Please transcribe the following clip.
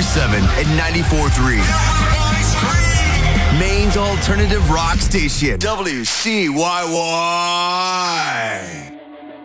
94.7 and 94.3. Maine's alternative rock station, WCYY.